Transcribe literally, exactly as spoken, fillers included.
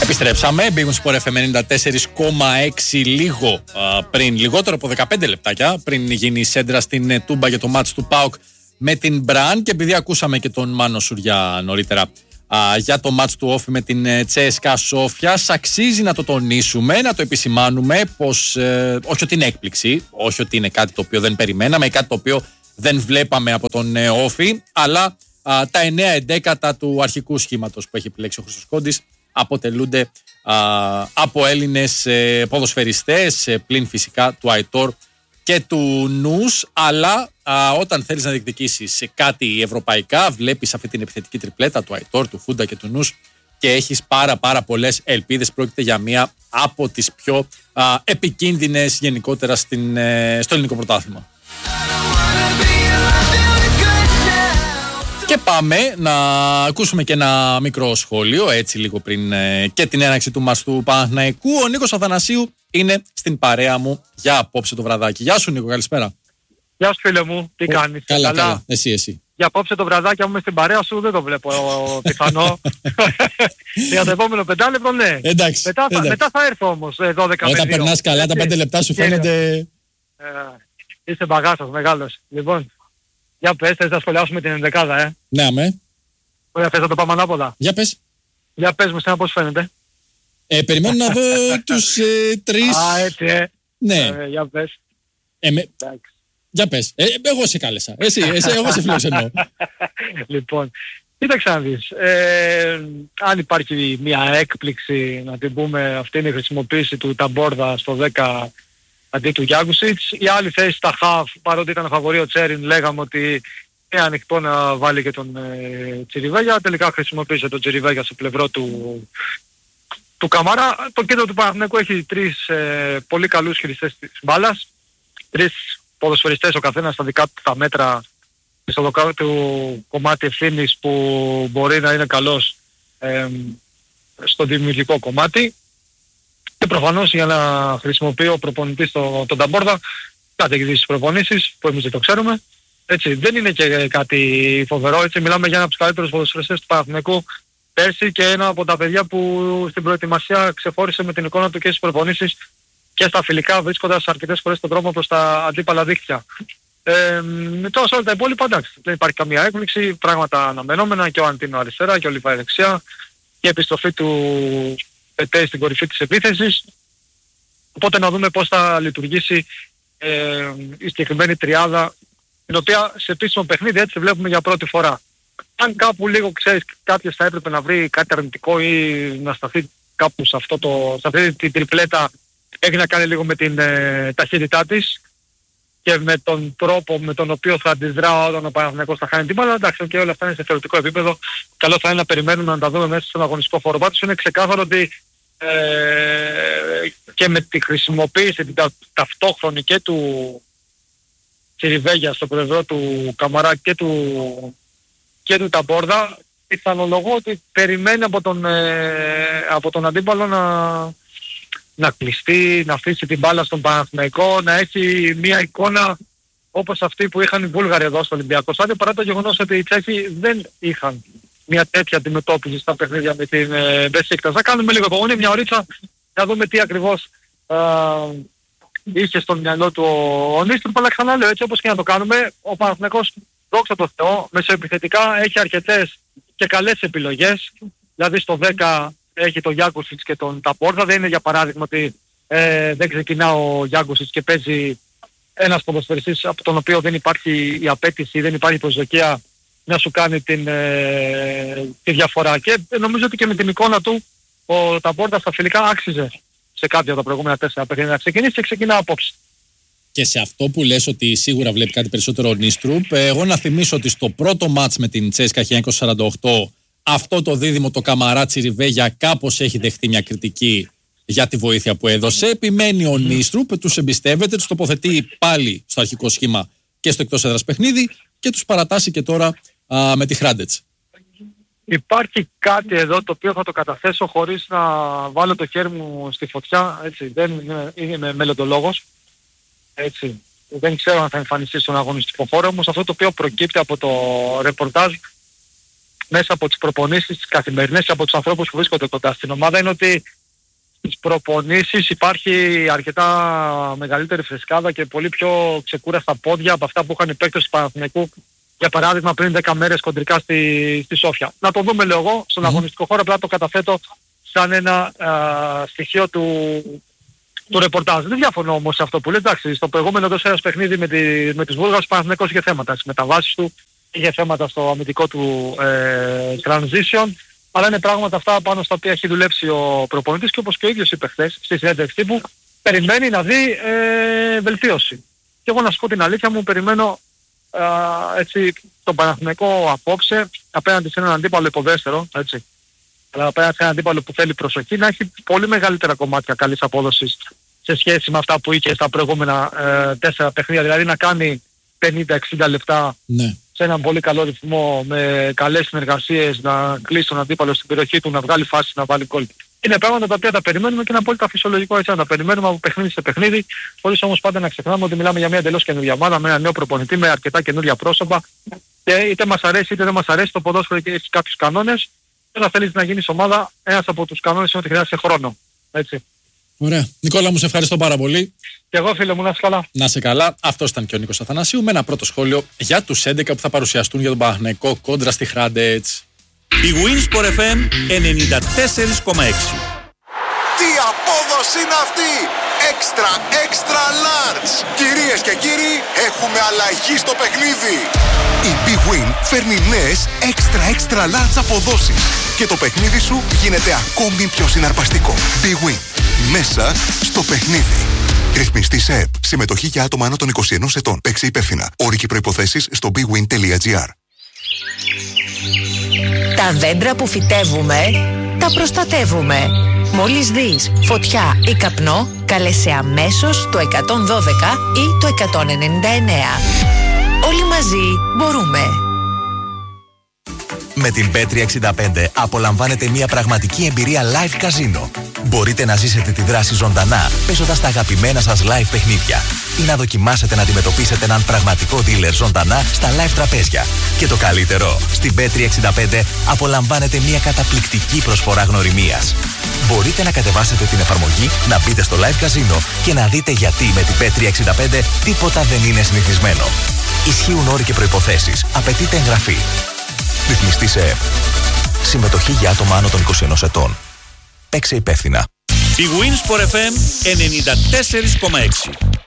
Επιστρέψαμε. Big Sport εφ εμ ενενήντα τέσσερα κόμμα έξι λίγο α, πριν, λιγότερο από δεκαπέντε λεπτάκια πριν γίνει η σέντρα στην ε, Τούμπα για το μάτς του ΠΑΟΚ με την Μπραν. Και επειδή ακούσαμε και τον Μάνο Σουριά νωρίτερα α, για το μάτς του Όφη με την ε, Τσέσκα Σόφιας, αξίζει να το τονίσουμε, να το επισημάνουμε πως ε, όχι ότι είναι έκπληξη, όχι ότι είναι κάτι το οποίο δεν περιμέναμε, κάτι το οποίο δεν βλέπαμε από τον ε, Όφη, αλλά α, τα εννέα εντέκατα του αρχικού σχήματος που έχει επιλέξει ο Χρήστος Κόντης αποτελούνται α, από Έλληνες ε, ποδοσφαιριστές, ε, πλην φυσικά του Αϊτόρ και του Νους, αλλά α, όταν θέλεις να διεκδικήσεις σε κάτι ευρωπαϊκά, βλέπεις αυτή την επιθετική τριπλέτα του Αϊτόρ, του Φούντα και του Νους και έχεις πάρα πάρα πολλές ελπίδες. Πρόκειται για μία από τις πιο α, επικίνδυνες γενικότερα στην, ε, στο ελληνικό πρωτάθλημα. Και πάμε να ακούσουμε και ένα μικρό σχόλιο, έτσι λίγο πριν ε, και την έναρξη του μας του Παναθηναϊκού. Ο Νίκος Αθανασίου είναι στην παρέα μου για απόψε το βραδάκι. Γεια σου Νίκο, καλησπέρα. Γεια σου φίλε μου, τι Ο, κάνεις? Καλά, καλά, καλά, εσύ, εσύ. Για απόψε το βραδάκι, αν είμαι στην παρέα σου δεν το βλέπω πιθανό. Για το επόμενο πεντάλεπτο ναι. Εντάξει, μετά, εντάξει. Θα, μετά θα έρθω όμως δώδεκα με δύο. Όταν περνάς καλά τα πέντε λεπτά σου φαίνεται... Ε, είσαι μπαγάσος μεγάλος. Λοιπόν, για πες, θες να σχολιάσουμε την ενδεκάδα, ε. Ναι, αμέ. Ωραία, θες να το πάμε ανάποδα. Για πες. Για πες μου, σένα πώς φαίνεται. Ε, περιμένω να δω τους ε, τρεις... Α, έτσι, ε. Ναι. Ε, για πες. Ε, με... Για πες. Ε, εγώ σε κάλεσα. Εσύ, εσύ εγώ σε φιλοξενώ. Λοιπόν, κοίταξε να δεις. Ε, αν υπάρχει μια έκπληξη, να την πούμε, αυτή είναι η χρησιμοποίηση του Ταμπόρδα στο δέκα αντί του Γιάνκουσιτς. Η άλλη θέση στα χαφ, παρότι ήταν φαβορί ο Τσέριν, λέγαμε ότι είναι ανοιχτό να βάλει και τον ε, Τσιριβέγια. Τελικά χρησιμοποίησε τον Τσιριβέγια στο πλευρό του, του Καμάρα. Το κέντρο του Παναθηναϊκού έχει τρεις ε, πολύ καλούς χειριστές της μπάλας. Τρεις ποδοσφαιριστές ο καθένας στα δικά του τα μέτρα στο δοκάρι του κομμάτι ευθύνης που μπορεί να είναι καλός ε, στο δημιουργικό κομμάτι. Και προφανώς για να χρησιμοποιεί ο προπονητής το, τον Ταμπόρδα κάτι έχει δει στις προπονήσεις που εμείς δεν το ξέρουμε. Έτσι, δεν είναι και κάτι φοβερό, έτσι, μιλάμε για ένα από τους καλύτερους ποδοσφαιριστές του Παναθηναϊκού πέρσι και ένα από τα παιδιά που στην προετοιμασία ξεχώρισε με την εικόνα του και στις προπονήσεις και στα φιλικά, βρίσκοντας αρκετές φορές τον δρόμο προς τα αντίπαλα δίκτυα. Ε, τώρα σε όλα τα υπόλοιπα, εντάξει, δεν υπάρχει καμία έκπληξη, πράγματα αναμενόμενα, και ο Αντίνο αριστερά και ο Λιβάη δεξιά και η επιστροφή του Πετέ στην κορυφή της επίθεσης. Οπότε να δούμε πώς θα λειτουργήσει ε, η συγκεκριμένη τριάδα, την οποία σε επίσημο παιχνίδι έτσι βλέπουμε για πρώτη φορά. Αν κάπου λίγο, ξέρεις, κάποιος θα έπρεπε να βρει κάτι αρνητικό ή να σταθεί κάπου σε, αυτό το, σε αυτή την τριπλέτα, έχει να κάνει λίγο με την ε, ταχύτητά της και με τον τρόπο με τον οποίο θα αντιδρά όταν ο Παναθηναϊκός θα χάνει την μπάλα. Εντάξει, και όλα αυτά είναι σε θεωρητικό επίπεδο. Καλό θα είναι να περιμένουμε να τα δούμε μέσα στον αγωνιστικό χώρο. Πάντως είναι ξεκάθαρο ότι ε, και με τη χρησιμοποίηση την τα, ταυτόχρονη και του Τσιριβέγια στο πλευρό του Καμαρά και του, και του Ταμπόρδα, πιθανολογώ ότι περιμένει από τον, ε, από τον αντίπαλο να, να κλειστεί, να αφήσει την μπάλα στον Παναθηναϊκό, να έχει μια εικόνα όπως αυτή που είχαν οι Βούλγαροι εδώ στο Ολυμπιακό Στάδιο, παρά το γεγονός ότι οι Τσέχοι δεν είχαν μια τέτοια αντιμετώπιση στα παιχνίδια με την ε, Μπεσίκτας. Θα κάνουμε λίγο υπομονή, μια ωρίτσα, να δούμε τι ακριβώς ε, είχε στο μυαλό του ο Νίστρουπ, αλλά ξανά λέω, έτσι όπως και να το κάνουμε, ο Παναθηναϊκός, δόξα τω Θεώ, μεσοεπιθετικά έχει αρκετές και καλές επιλογές. Δηλαδή στο δέκα έχει τον Γιάνκουσιτς και τον Ταμπόρδα. Δεν είναι για παράδειγμα ότι ε, δεν ξεκινά ο Γιάνκουσιτς και παίζει ένας ποδοσφαιριστής από τον οποίο δεν υπάρχει η απέτηση, δεν υπάρχει η προσδοκία να σου κάνει την, ε, τη διαφορά. Και νομίζω ότι και με την εικόνα του ο Ταμπόρδα στα φιλικά άξιζε σε κάποια από τα προηγούμενα τέσσερα παιχνίδια να ξεκινήσει και ξεκινά απόψε. Και σε αυτό που λες ότι σίγουρα βλέπει κάτι περισσότερο ο Νίστρουπ, εγώ να θυμίσω ότι στο πρώτο μάτς με την Τσέσκα χίλια εννιακόσια σαράντα οκτώ αυτό το δίδυμο το Καμαρά Τσιριβέγια κάπως έχει δεχτεί μια κριτική για τη βοήθεια που έδωσε. Επιμένει ο Νίστρουπ, τους εμπιστεύεται, τους τοποθετεί πάλι στο αρχικό σχήμα και στο εκτός έδρας παιχνίδι και τους παρατάσσει και τώρα α, με τη Χράντετς. Υπάρχει κάτι εδώ το οποίο θα το καταθέσω χωρίς να βάλω το χέρι μου στη φωτιά, έτσι, δεν είναι, είναι μελλοντολόγος, έτσι, δεν ξέρω αν θα εμφανιστεί στον αγωνιστικό χώρο, όμως αυτό το οποίο προκύπτει από το ρεπορτάζ μέσα από τις προπονήσεις τις καθημερινές και από τους ανθρώπους που βρίσκονται κοντά στην ομάδα είναι ότι στις προπονήσεις υπάρχει αρκετά μεγαλύτερη φρεσκάδα και πολύ πιο ξεκούραστα πόδια από αυτά που είχαν οι παίκτες του Παναθηναϊκού, για παράδειγμα πριν δέκα μέρες κοντρικά στη, στη Σόφια. Να το δούμε λίγο στον mm. αγωνιστικό χώρο, απλά το καταθέτω σαν ένα α, στοιχείο του, του ρεπορτάζ. Δεν διαφωνώ όμως σε αυτό που λέει. Εντάξει, στο προηγούμενο τόσο ένας παιχνίδι με, τη, με τις Βούλγαρες, ο Παναθηναϊκός είχε θέματα στις μεταβάσεις του, είχε θέματα στο αμυντικό του ε, transition, αλλά είναι πράγματα αυτά πάνω στα οποία έχει δουλέψει ο προπονητής και όπως και ο ίδιος είπε χθες στη συνέντευξη τύπου, περιμένει να δει ε, βελτίωση. Και εγώ να σου πω την αλήθεια μου, περιμένω ε, έτσι, τον Παναθηναϊκό απόψε απέναντι σε έναν αντίπαλο υποδέστερο, έτσι, αλλά απέναντι σε έναν αντίπαλο που θέλει προσοχή, να έχει πολύ μεγαλύτερα κομμάτια καλής απόδοσης σε σχέση με αυτά που είχε στα προηγούμενα ε, τέσσερα παιχνίδια, δηλαδή να κάνει πενήντα εξήντα λεπτά ναι. σε έναν πολύ καλό ρυθμό, με καλές συνεργασίες, να κλείσει τον αντίπαλο στην περιοχή του, να βγάλει φάση, να βάλει γκολ. Είναι πράγματα τα οποία τα περιμένουμε και είναι απόλυτα φυσιολογικό, έτσι, να τα περιμένουμε από παιχνίδι σε παιχνίδι, χωρίς όμως πάντα να ξεχνάμε ότι μιλάμε για μια εντελώς καινούργια ομάδα, με ένα νέο προπονητή, με αρκετά καινούργια πρόσωπα και είτε μας αρέσει είτε δεν μας αρέσει, το ποδόσφαιρο έχει κάποιους κανόνες και όταν θέλεις να γίνεις ομάδα, ένας από τους κανόνες είναι ότι χρειάζεσαι χρόνο. Έτσι. Ωραία. Νικόλα, μου σε ευχαριστώ πάρα πολύ. Και εγώ, φίλε μου, να είσαι καλά. Να είσαι καλά. Αυτός ήταν και ο Νίκος Αθανασίου με ένα πρώτο σχόλιο για τους έντεκα που θα παρουσιαστούν για τον Παναθηναϊκό κόντρα στη Χράντετς. Η Winsport εφ εμ ενενήντα τέσσερα κόμμα έξι. Τι απόδοση είναι αυτή! Extra, extra large! Κυρίες και κύριοι, έχουμε αλλαγή στο παιχνίδι! Η Big Win φέρνει νέες extra, extra large αποδόσεις και το παιχνίδι σου γίνεται ακόμη πιο συναρπαστικό. Big Win. Μέσα στο παιχνίδι. Ρυθμιστή σε ΕΠ. Συμμετοχή για άτομα άνω των είκοσι ενός ετών. Παίξε υπεύθυνα. Όροι και προϋποθέσεις στο big win τελεία gr. Τα δέντρα που φυτεύουμε, τα προστατεύουμε. Μόλις δεις φωτιά ή καπνό, κάλεσε αμέσως το εκατόν δώδεκα ή το εκατόν ενενήντα εννέα. Όλοι μαζί μπορούμε. Με την μπετ τριακόσια εξήντα πέντε απολαμβάνετε μια πραγματική εμπειρία live καζίνο. Μπορείτε να ζήσετε τη δράση ζωντανά, παίζοντας τα αγαπημένα σας live παιχνίδια ή να δοκιμάσετε να αντιμετωπίσετε έναν πραγματικό dealer ζωντανά στα live τραπέζια. Και το καλύτερο, στην μπετ τριακόσια εξήντα πέντε απολαμβάνετε μια καταπληκτική προσφορά γνωριμίας. Μπορείτε να κατεβάσετε την εφαρμογή, να μπείτε στο live καζίνο και να δείτε γιατί με την μπετ τριακόσια εξήντα πέντε τίποτα δεν είναι συνηθισμένο. Ισχύουν όροι και προϋποθέσεις. Απαιτείται εγγραφή. Ρυθμιστή σε ΕΠ. Συμμετοχή για άτομα άνω των είκοσι ενός ετών. Παίξε υπεύθυνα. Η Winsport εφ εμ ενενήντα τέσσερα κόμμα έξι.